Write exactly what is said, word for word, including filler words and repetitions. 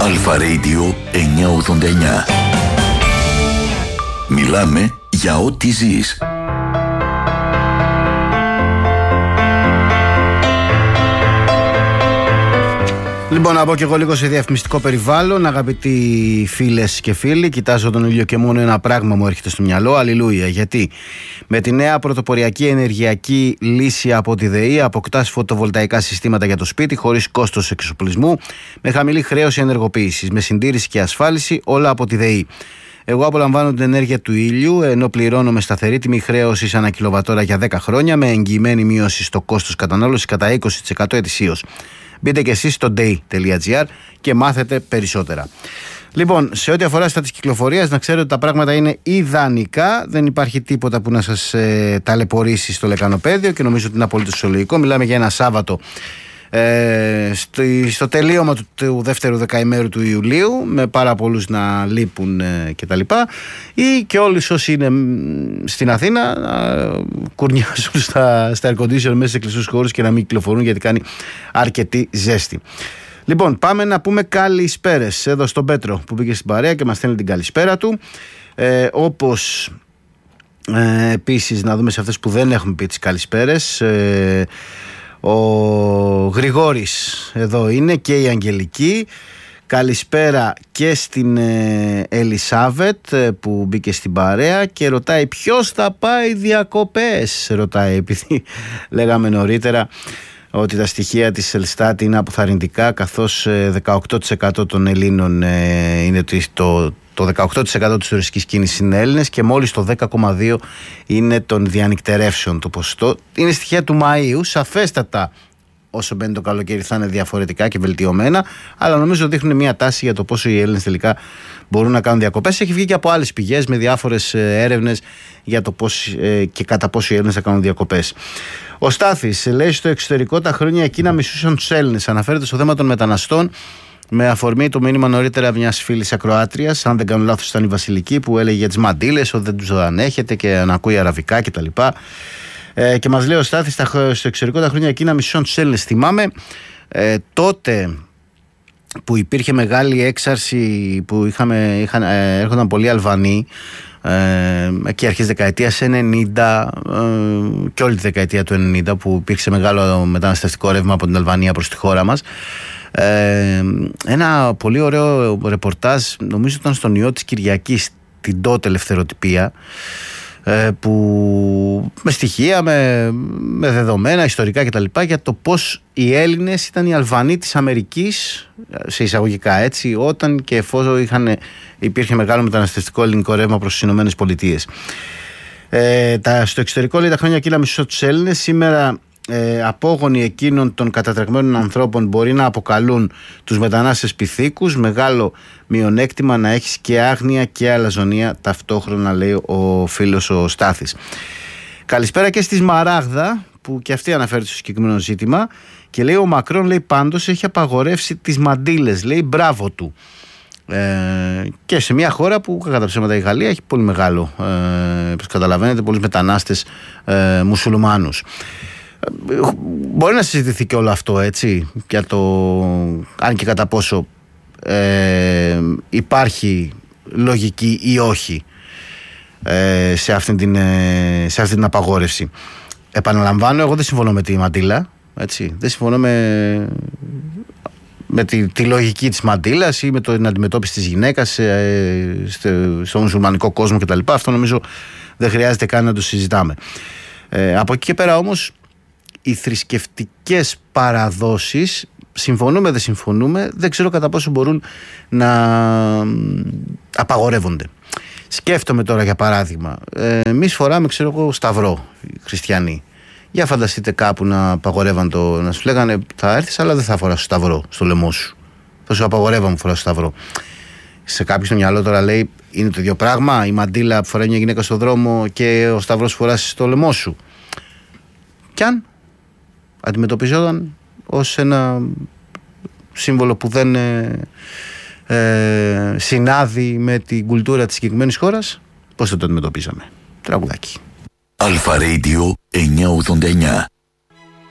Αλφα Radio εννιακόσια ογδόντα εννιά. Μιλάμε για ό,τι ζεις. Λοιπόν, να πω και εγώ λίγο σε διαφημιστικό περιβάλλον. Αγαπητοί φίλες και φίλοι, κοιτάζω τον ήλιο και μόνο ένα πράγμα μου έρχεται στο μυαλό. Αλληλούια. Γιατί με τη νέα πρωτοποριακή ενεργειακή λύση από τη ΔΕΗ αποκτάς φωτοβολταϊκά συστήματα για το σπίτι χωρίς κόστος εξοπλισμού, με χαμηλή χρέωση ενεργοποίησης, με συντήρηση και ασφάλιση, όλα από τη ΔΕΗ. Εγώ απολαμβάνω την ενέργεια του ήλιου, ενώ πληρώνω με σταθερή τιμή χρέωσης ανά κιλοβατόρα για δέκα χρόνια, με εγγυημένη μείωση στο κόστος κατανάλωσης κατά είκοσι τοις εκατό ετησίως. Μπείτε και εσείς στο day τελεία gr και μάθετε περισσότερα. Λοιπόν, σε ό,τι αφορά στα της κυκλοφορίας, να ξέρετε ότι τα πράγματα είναι ιδανικά. Δεν υπάρχει τίποτα που να σας ε, ταλαιπωρήσει στο λεκανοπέδιο και νομίζω ότι είναι απολύτως φυσιολογικό. Μιλάμε για ένα Σάββατο ε, στο, στο τελείωμα του, του δεύτερου δεκαημέρου του Ιουλίου, με πάρα πολλούς να λείπουν ε, κτλ. Ή και όλοι όσοι είναι στην Αθήνα να κουρνιάζουν στα, στα air condition μέσα σε κλειστούς χώρους και να μην κυκλοφορούν, γιατί κάνει αρκετή ζέστη. Λοιπόν, πάμε να πούμε καλησπέρες εδώ στον Πέτρο που μπήκε στην παρέα και μας στέλνει την καλησπέρα του. Ε, όπως ε, επίσης να δούμε σε αυτές που δεν έχουμε πει τις καλησπέρες. Ε, ο Γρηγόρης εδώ είναι και η Αγγελική. Καλησπέρα και στην ε, Ελισάβετ ε, που μπήκε στην παρέα και ρωτάει ποιος θα πάει διακοπές, ρωτάει, επειδή λέγαμε νωρίτερα ότι τα στοιχεία της Ελστάτ είναι αποθαρρυντικά, καθώς ε, δεκαοκτώ τοις εκατό των Ελλήνων ε, είναι το, το δεκαοκτώ τοις εκατό της τουριστικής κίνησης είναι Έλληνες και μόλις το δέκα κόμμα δύο τοις εκατό είναι των διανυκτερεύσεων το ποσοστό. Είναι στοιχεία του Μαΐου, σαφέστατα όσο μπαίνει το καλοκαίρι θα είναι διαφορετικά και βελτιωμένα, αλλά νομίζω δείχνουν μια τάση για το πόσο οι Έλληνες τελικά μπορούν να κάνουν διακοπές. Έχει βγει και από άλλες πηγές με διάφορες έρευνες για το πώς και κατά πόσο οι Έλληνες θα κάνουν διακοπές. Ο Στάθης λέει: στο εξωτερικό τα χρόνια εκείνα μισούσαν τους Έλληνες. Αναφέρεται στο θέμα των μεταναστών με αφορμή το μήνυμα νωρίτερα μιας φίλης ακροάτριας, αν δεν κάνω λάθος ήταν η Βασιλική, που έλεγε για τις μαντήλες ότι δεν τους ανέχεται και να ακούει αραβικά κτλ. Ε, και μας λέει ο Στάθης, στο εξωτερικό τα χρόνια εκείνα μισούσαν τους Έλληνες. Θυμάμαι ε, τότε που υπήρχε μεγάλη έξαρση, που είχαμε, είχαν, ε, έρχονταν πολλοί Αλβανοί ε, και αρχές δεκαετίας ενενήντα ε, και όλη τη δεκαετία του ενενήντα, που υπήρξε μεγάλο μεταναστευτικό ρεύμα από την Αλβανία προς τη χώρα μας. Ε, ένα πολύ ωραίο ρεπορτάζ, νομίζω ήταν στον Ιό της Κυριακής, την τότε Ελευθεροτυπία, που με στοιχεία, με, με δεδομένα ιστορικά κτλ, για το πως οι Έλληνες ήταν οι Αλβανοί της Αμερικής, σε εισαγωγικά έτσι, όταν και εφόσον είχαν, υπήρχε μεγάλο μεταναστευτικό ελληνικό ρεύμα προς τις Ηνωμένες Πολιτείες. Ε, τα, στο εξωτερικό λέει τα χρόνια εκείνα μισούσαν τους Έλληνες. Σήμερα ε, απόγονοι εκείνων των κατατρεγμένων ανθρώπων μπορεί να αποκαλούν τους μετανάστες πυθίκους. Μεγάλο μειονέκτημα να έχεις και άγνοια και αλαζονία ταυτόχρονα, λέει ο φίλος ο Στάθης. Καλησπέρα και στη Σμαράγδα, που και αυτή αναφέρεται στο συγκεκριμένο ζήτημα, και λέει ο Μακρόν, λέει, πάντως έχει απαγορεύσει τις μαντήλες, λέει, μπράβο του. Ε, και σε μια χώρα που κατά ψέματα η Γαλλία έχει πολύ μεγάλο, ε, όπως καταλαβαίνετε, πολλούς μετανάστες ε, μουσουλμάνους. Ε, μπορεί να συζητηθεί και όλο αυτό, έτσι, για το αν και κατά πόσο ε, υπάρχει λογική ή όχι ε, σε, αυτή την, ε, σε αυτή την απαγόρευση. Επαναλαμβάνω, εγώ δεν συμφωνώ με τη μαντήλα, έτσι, δεν συμφωνώ με με τη, τη λογική της μαντήλας ή με την αντιμετώπιση της γυναίκας ε, στο, στο μουσουλμανικό κόσμο κτλ. Αυτό νομίζω δεν χρειάζεται καν να το συζητάμε. Ε, από εκεί και πέρα όμως οι θρησκευτικές παραδόσεις, συμφωνούμε δεν συμφωνούμε, δεν ξέρω κατά πόσο μπορούν να απαγορεύονται. Σκέφτομαι τώρα για παράδειγμα, ε, εμείς φοράμε, ξέρω εγώ, σταυρό οι χριστιανοί. Για φανταστείτε κάπου να απαγορεύαν το, να σου λέγανε θα έρθεις αλλά δεν θα φοράς σταυρό στο λαιμό σου. Θα σου απαγορεύαν να φοράς σταυρό. Σε κάποιον στο μυαλό τώρα λέει είναι το ίδιο πράγμα, η μαντήλα που φοράει μια γυναίκα στο δρόμο και ο σταυρός που φοράς στο λαιμό σου. Κι αν αντιμετωπιζόταν ως ένα σύμβολο που δεν ε, ε, συνάδει με την κουλτούρα της συγκεκριμένης χώρας, πώς θα το αντιμετωπίζαμε? Τραγουδάκι. Αλφα Radio εννιακόσια ογδόντα εννιά.